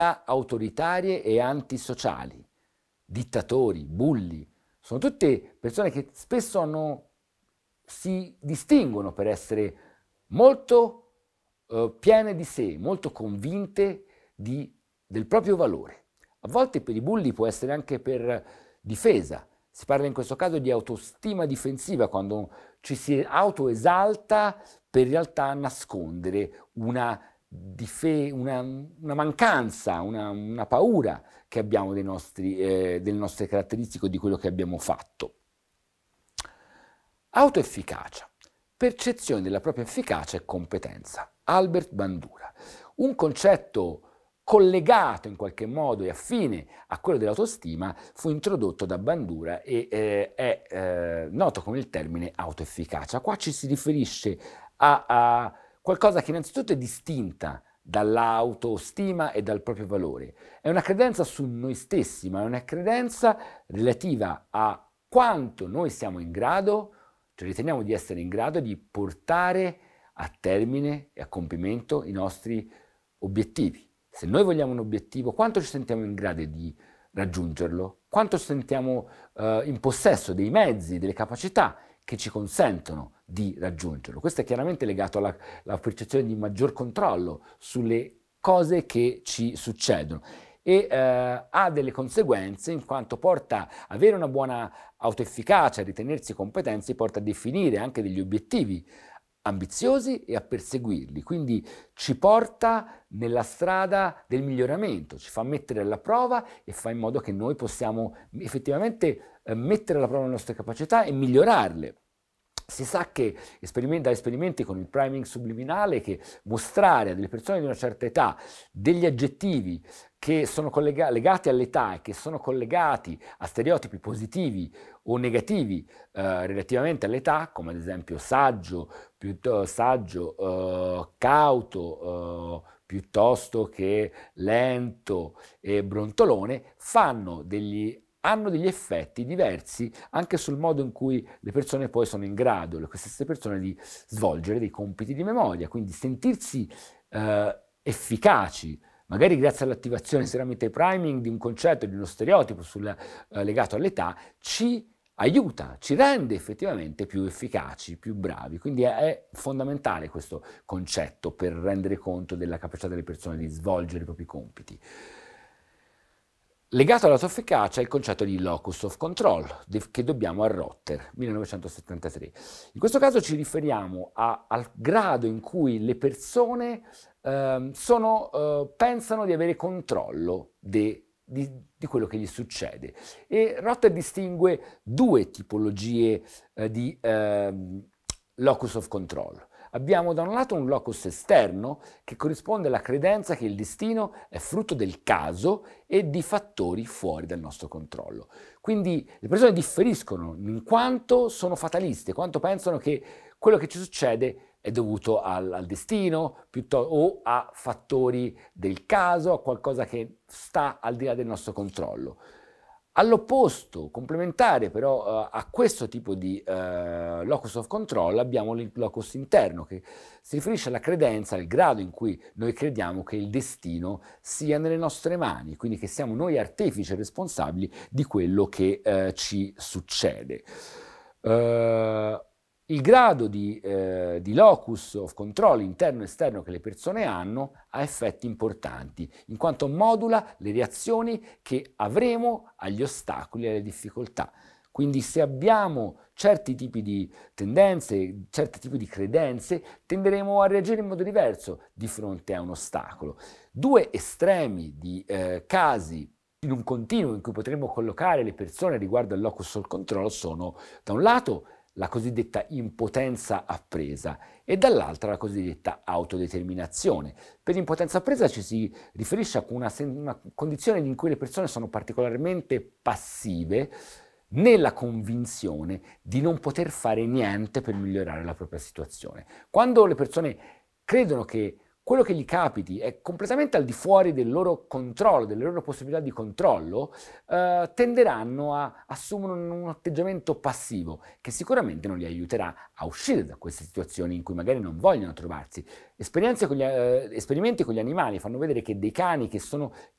autoritarie e antisociali, dittatori, bulli, sono tutte persone che spesso si distinguono per essere molto piene di sé, molto convinte del proprio valore. A volte per i bulli può essere anche per difesa. Si parla in questo caso di autostima difensiva, quando ci si autoesalta per in realtà nascondere una mancanza, una paura che abbiamo delle nostre caratteristiche o di quello che abbiamo fatto. Autoefficacia, percezione della propria efficacia e competenza. Albert Bandura. Un concetto collegato in qualche modo e affine a quello dell'autostima fu introdotto da Bandura e è noto come il termine autoefficacia. Qua ci si riferisce a qualcosa che innanzitutto è distinta dall'autostima e dal proprio valore. È una credenza su noi stessi, ma è una credenza relativa a quanto noi siamo in grado, cioè riteniamo di essere in grado di portare a termine e a compimento i nostri obiettivi. Se noi vogliamo un obiettivo, quanto ci sentiamo in grado di raggiungerlo? Quanto ci sentiamo in possesso dei mezzi, delle capacità che ci consentono di raggiungerlo? Questo è chiaramente legato alla percezione di maggior controllo sulle cose che ci succedono e ha delle conseguenze in quanto avere una buona autoefficacia, ritenersi competenzi, porta a definire anche degli obiettivi ambiziosi e a perseguirli, quindi ci porta nella strada del miglioramento, ci fa mettere alla prova e fa in modo che noi possiamo effettivamente mettere alla prova le nostre capacità e migliorarle. Si sa che da esperimenti con il priming subliminale che mostrare a delle persone di una certa età degli aggettivi che sono legati all'età e che sono collegati a stereotipi positivi o negativi relativamente all'età, come ad esempio saggio, cauto, piuttosto che lento e brontolone, hanno degli effetti diversi anche sul modo in cui le persone poi sono in grado, queste stesse persone, di svolgere dei compiti di memoria, quindi sentirsi efficaci, magari grazie all'attivazione tramite priming di un concetto, di uno stereotipo legato all'età, ci aiuta, ci rende effettivamente più efficaci, più bravi. Quindi è fondamentale questo concetto per rendere conto della capacità delle persone di svolgere i propri compiti. Legato all'autoefficacia è il concetto di locus of control, che dobbiamo a Rotter, 1973. In questo caso ci riferiamo al grado in cui le persone pensano di avere controllo di quello che gli succede. E Rotter distingue due tipologie di locus of control. Abbiamo da un lato un locus esterno che corrisponde alla credenza che il destino è frutto del caso e di fattori fuori dal nostro controllo. Quindi le persone differiscono in quanto sono fataliste, quanto pensano che quello che ci succede è dovuto al destino o a fattori del caso, a qualcosa che sta al di là del nostro controllo. All'opposto, complementare però a questo tipo di locus of control, abbiamo il locus interno, che si riferisce alla credenza, al grado in cui noi crediamo che il destino sia nelle nostre mani, quindi che siamo noi artefici e responsabili di quello che ci succede. Il grado di locus of control interno e esterno che le persone hanno ha effetti importanti, in quanto modula le reazioni che avremo agli ostacoli e alle difficoltà. Quindi se abbiamo certi tipi di tendenze, certi tipi di credenze, tenderemo a reagire in modo diverso di fronte a un ostacolo. Due estremi di casi in un continuo in cui potremmo collocare le persone riguardo al locus of control sono, da un lato, la cosiddetta impotenza appresa e dall'altra la cosiddetta autodeterminazione. Per impotenza appresa ci si riferisce a una condizione in cui le persone sono particolarmente passive nella convinzione di non poter fare niente per migliorare la propria situazione. Quando le persone credono che quello che gli capiti è completamente al di fuori del loro controllo, delle loro possibilità di controllo, tenderanno a assumere un atteggiamento passivo che sicuramente non li aiuterà a uscire da queste situazioni in cui magari non vogliono trovarsi. Esperimenti con gli animali fanno vedere che dei cani che sono